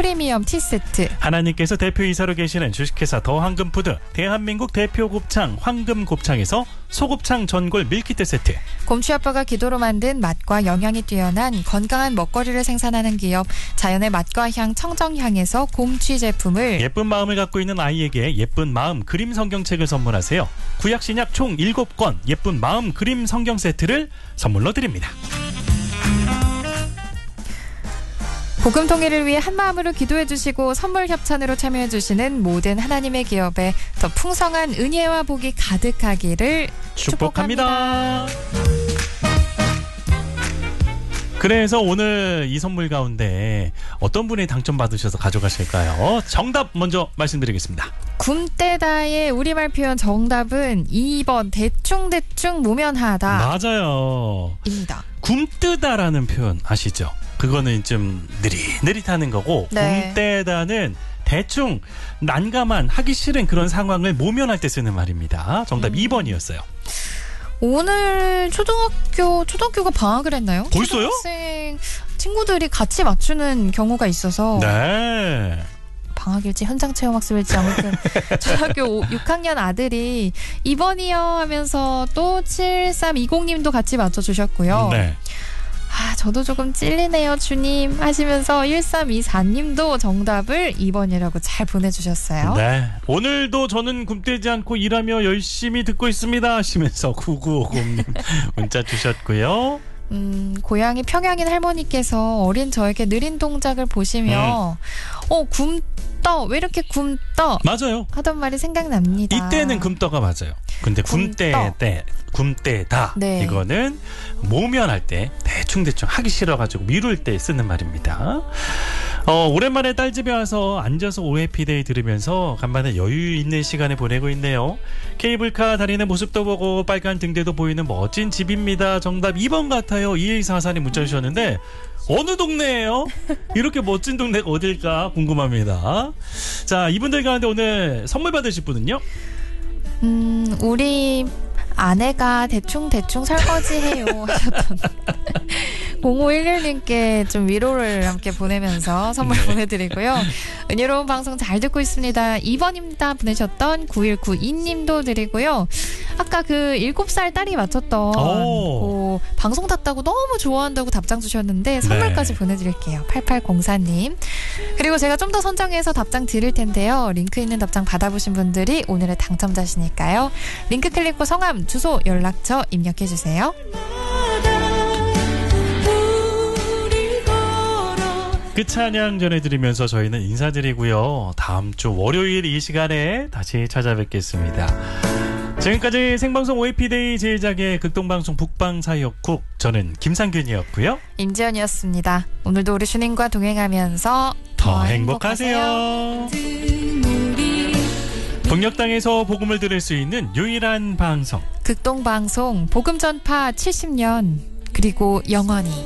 프리미엄 티세트, 하나님께서 대표이사로 계시는 주식회사 더황금푸드, 대한민국 대표 곱창 황금곱창에서 소곱창 전골 밀키트 세트, 곰취 아빠가 기도로 만든 맛과 영양이 뛰어난 건강한 먹거리를 생산하는 기업 자연의 맛과 향 청정향에서 곰취 제품을, 예쁜 마음을 갖고 있는 아이에게 예쁜 마음 그림 성경책을 선물하세요. 구약 신약 총 7권 예쁜 마음 그림 성경 세트를 선물로 드립니다. 복음 통일을 위해 한마음으로 기도해 주시고 선물 협찬으로 참여해 주시는 모든 하나님의 기업에 더 풍성한 은혜와 복이 가득하기를 축복합니다. 그래서 오늘 이 선물 가운데 어떤 분이 당첨받으셔서 가져가실까요? 정답 먼저 말씀드리겠습니다. 굼떼다의 우리말 표현 정답은 2번 대충대충 무면하다 맞아요. 입니다. 굼뜨다라는 표현 아시죠? 그거는 좀 느릿느릿하는 거고, 네. 굼떼다는 대충 난감한 하기 싫은 그런 상황을 모면할 때 쓰는 말입니다. 정답 2번이었어요. 오늘 초등학교가 방학을 했나요? 벌써요? 초등학생 친구들이 같이 맞추는 경우가 있어서 네. 방학일지 현장 체험학습일지 아무튼 초등학교 6학년 아들이 2번이요 하면서 또 7320님도 같이 맞춰주셨고요. 네. 저도 조금 찔리네요 주님 하시면서 1324님도 정답을 2번이라고 잘 보내주셨어요. 네. 오늘도 저는 굼떼지 않고 일하며 열심히 듣고 있습니다 하시면서 9950님 문자 주셨고요. 고향이 평양인 할머니께서 어린 저에게 느린 동작을 보시며 굼떠 왜 이렇게 굼떠 맞아요. 하던 말이 생각납니다. 이때는 굼떠가 맞아요. 근데 굼떼다 네. 이거는 모면할 때 대충대충 하기 싫어가지고 미룰 때 쓰는 말입니다. 오랜만에 딸 집에 와서 앉아서 OFDay 들으면서 간만에 여유 있는 시간을 보내고 있네요. 케이블카 다니는 모습도 보고 빨간 등대도 보이는 멋진 집입니다. 정답 2번 같아요. 2144님 문자 주셨는데 어느 동네예요? 이렇게 멋진 동네가 어딜까 궁금합니다. 자, 이분들 가운데 오늘 선물 받으실 분은요? 우리 아내가 대충 설거지해요 하셨던 0511님께 좀 위로를 함께 보내면서 선물 보내드리고요. 은혜로운 방송 잘 듣고 있습니다. 2번입니다 보내셨던 9192님도 드리고요. 아까 그 7살 딸이 맞췄던 그 방송 탔다고 너무 좋아한다고 답장 주셨는데 선물까지 보내드릴게요. 8804님. 그리고 제가 좀 더 선정해서 답장 드릴 텐데요. 링크 있는 답장 받아보신 분들이 오늘의 당첨자시니까요. 링크 클릭 후 성함, 주소, 연락처 입력해주세요. 끝찬양 전해드리면서 저희는 인사드리고요. 다음 주 월요일 이 시간에 다시 찾아뵙겠습니다. 지금까지 생방송 OFDay 제작의 극동방송 북방사역국, 저는 김상균이었고요. 임지연이었습니다. 오늘도 우리 주님과 동행하면서 더 행복하세요. 북녘땅에서 복음을 들을 수 있는 유일한 방송, 극동방송 복음전파 70년 그리고 영원히.